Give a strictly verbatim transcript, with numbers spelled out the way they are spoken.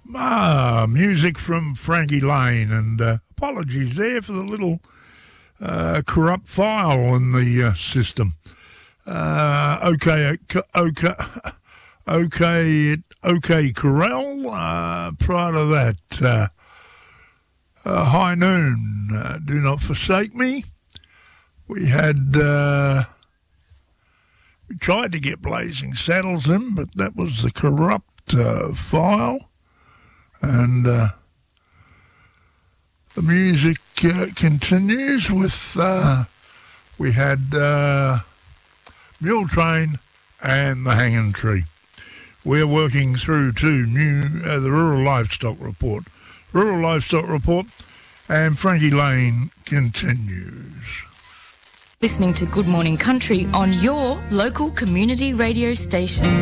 Ah, music from Frankie Lane, and uh, apologies there for the little uh, corrupt file in the uh, system. Uh, okay, okay, okay, okay, Corral. Uh, prior to that, uh, uh, High Noon, uh, Do Not Forsake Me. We had, uh, we tried to get Blazing Saddles in, but that was the corrupt uh, file. And uh, the music uh, continues with, uh, we had uh, Mule Train and The Hanging Tree. We're working through to new uh, the Rural Livestock Report. Rural Livestock Report, and Frankie Lane continues. Listening to Good Morning Country on your local community radio station.